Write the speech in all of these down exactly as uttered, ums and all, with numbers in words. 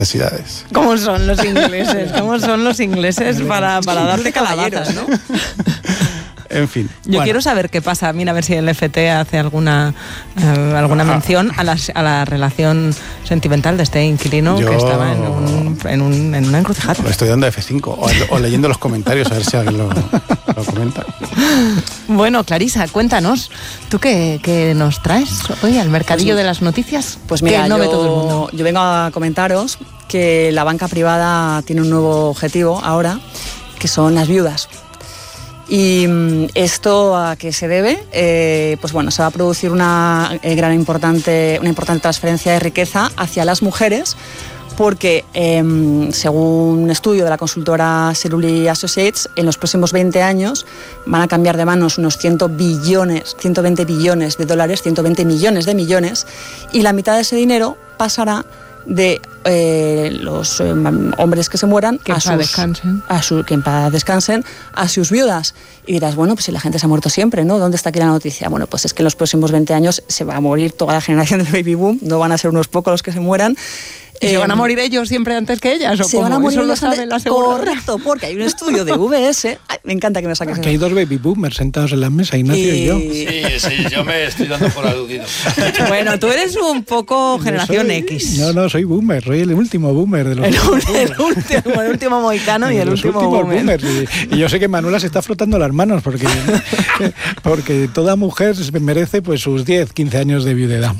necesidades. ¿Cómo son los ingleses? ¿Cómo son los ingleses para, para darle calabazas, ¿no? En fin. Yo bueno. quiero saber qué pasa. Mira, a ver si el F T hace alguna eh, alguna mención a la, a la relación sentimental de este inquilino Yo... que estaba en, un, en, un, en una encrucijada. Lo estoy dando a F cinco o, o leyendo los comentarios a ver si alguien lo, lo comenta. Bueno, Clarisa, cuéntanos, ¿tú qué, qué nos traes hoy al mercadillo pues, de las noticias? Pues mira, que no yo, ve todo el mundo. yo vengo a comentaros que la banca privada tiene un nuevo objetivo ahora, que son las viudas. ¿Y esto a qué se debe? Eh, pues bueno, se va a producir una eh, gran importante, una importante transferencia de riqueza hacia las mujeres, porque eh, según un estudio de la consultora Cerulli Associates, en los próximos veinte años van a cambiar de manos unos cien billones, ciento veinte billones de dólares, ciento veinte millones de millones, y la mitad de ese dinero pasará de eh, los eh, hombres que se mueran que a sus, descansen. A su, que en paz descansen a sus viudas. Y dirás, bueno, pues si la gente se ha muerto siempre, ¿no? ¿Dónde está aquí la noticia? Bueno, pues es que en los próximos veinte años se va a morir toda la generación del baby boom, no van a ser unos pocos los que se mueran. ¿Y se van a morir ellos siempre antes que ellas? ¿O se cómo? van a morir ¿Eso lo ellos sabe la aseguradora? Correcto, porque hay un estudio de V S. Ay, me encanta que me saques. Aquí hay dos baby boomers sentados en la mesa, Ignacio y, y yo. Sí, sí, yo me estoy dando por aludido. Bueno, tú eres un poco generación soy, X. No, no, soy boomer, soy el último boomer de los el, boomers. el, último, el último mohicano y el los último boomer. Boomers. Y, y yo sé que Manuela se está frotando las manos porque, porque toda mujer merece pues sus diez, quince años de viudedad.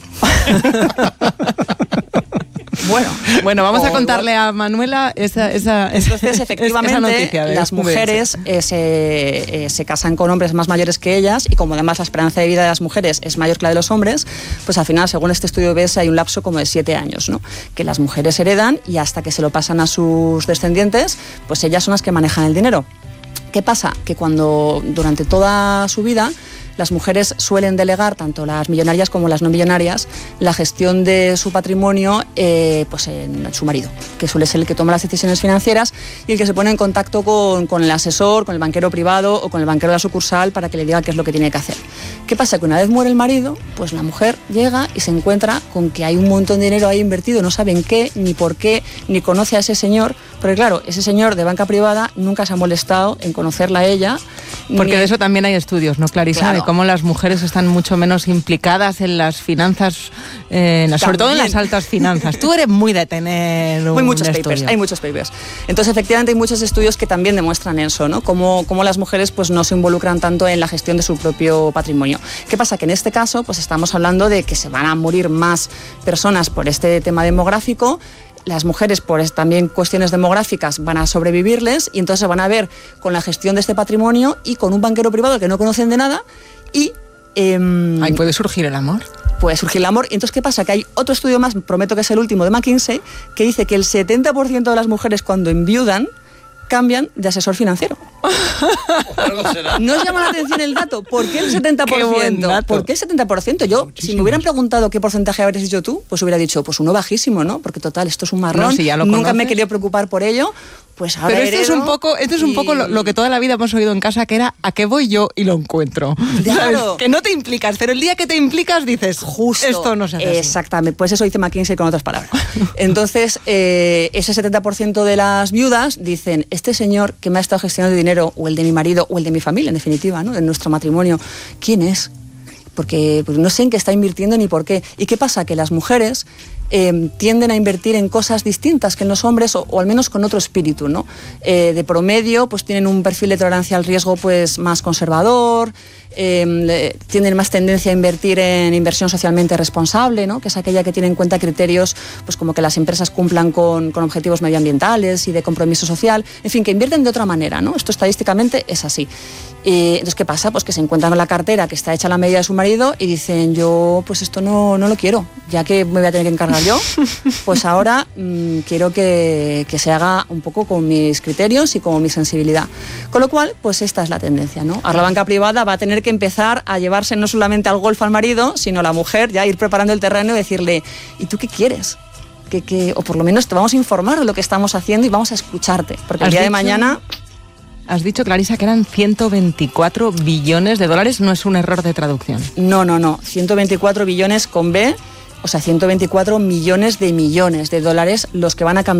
Bueno, bueno, vamos o a contarle igual. a Manuela esa, esa, Entonces, efectivamente, esa noticia de las mujeres eh, se, eh, se casan con hombres más mayores que ellas, y como además la esperanza de vida de las mujeres es mayor que la de los hombres, pues al final, según este estudio V S, hay un lapso como de siete años, ¿no? Que las mujeres heredan, y hasta que se lo pasan a sus descendientes, pues ellas son las que manejan el dinero. ¿Qué pasa? Que cuando durante toda su vida las mujeres suelen delegar, tanto las millonarias como las no millonarias, la gestión de su patrimonio eh, pues en su marido, que suele ser el que toma las decisiones financieras y el que se pone en contacto con, con el asesor, con el banquero privado o con el banquero de la sucursal para que le diga qué es lo que tiene que hacer. ¿Qué pasa? Que una vez muere el marido, pues la mujer llega y se encuentra con que hay un montón de dinero ahí invertido, no saben qué, ni por qué, ni conoce a ese señor, porque claro, ese señor de banca privada nunca se ha molestado en conocerla a ella. Porque ni... de eso también hay estudios, ¿no, Clarisa? Claro. De cómo las mujeres están mucho menos implicadas en las finanzas, eh, en las, sobre todo en las altas finanzas. Tú eres muy de tener un Hay muchos estudio. papers, hay muchos papers. Entonces, efectivamente, hay muchos estudios que también demuestran eso, ¿no? Cómo, cómo las mujeres pues, no se involucran tanto en la gestión de su propio patrimonio. ¿Qué pasa? Que en este caso, pues estamos hablando de que se van a morir más personas por este tema demográfico. Las mujeres, por también cuestiones demográficas, van a sobrevivirles, y entonces van a ver con la gestión de este patrimonio y con un banquero privado que no conocen de nada, y eh, ahí puede surgir el amor. Puede surgir el amor. Y entonces, ¿qué pasa? Que hay otro estudio más, prometo que es el último, de McKinsey, que dice que el setenta por ciento de las mujeres, cuando enviudan, cambian de asesor financiero. ¿No os llama la atención el dato? ¿Por qué el setenta por ciento? Qué buen dato. ¿Por qué el setenta por ciento? Yo, Muchísimos. si me hubieran preguntado qué porcentaje habrías dicho tú, pues hubiera dicho, pues uno bajísimo, ¿no? Porque total, esto es un marrón, No, si ya lo nunca conoces. me he querido preocupar por ello, pues ahora Pero esto es heredo un poco, esto es un y- poco lo, lo que toda la vida hemos oído en casa, que era ¿a qué voy yo y lo encuentro? Claro. ¿Sabes? Que no te implicas, pero el día que te implicas dices, Justo, esto no se hace así. Exactamente, pues eso dice McKinsey con otras palabras. Entonces, eh, ese setenta por ciento de las viudas dicen, este señor que me ha estado gestionando dinero, o el de mi marido, o el de mi familia, en definitiva, ¿no? De nuestro matrimonio, ¿quién es? Porque pues, no sé en qué está invirtiendo ni por qué. ¿Y qué pasa? Que las mujeres eh, tienden a invertir en cosas distintas que en los hombres, o, o al menos con otro espíritu, ¿no? Eh, de promedio, pues tienen un perfil de tolerancia al riesgo pues más conservador, eh, tienen más tendencia a invertir en inversión socialmente responsable, ¿no? Que es aquella que tiene en cuenta criterios pues como que las empresas cumplan con, con objetivos medioambientales y de compromiso social, en fin, que invierten de otra manera, ¿no? Esto estadísticamente es así. Eh, entonces, ¿qué pasa? Pues que se encuentran con la cartera que está hecha a la medida de su marido y dicen, yo pues esto no, no lo quiero, ya que me voy a tener que encargar yo, pues ahora mmm, quiero que, que se haga un poco con mis criterios y con mi sensibilidad. Con lo cual, pues esta es la tendencia, ¿no? Ahora la banca privada va a tener que empezar a llevarse no solamente al golf al marido, sino a la mujer, ya ir preparando el terreno y decirle, ¿y tú qué quieres? Que, que, o por lo menos te vamos a informar de lo que estamos haciendo y vamos a escucharte, porque el día de mañana... Has dicho, Clarisa, que eran ciento veinticuatro billones de dólares, no es un error de traducción. No, no, no, ciento veinticuatro billones con B, O sea, ciento veinticuatro millones de millones de dólares los que van a cambiar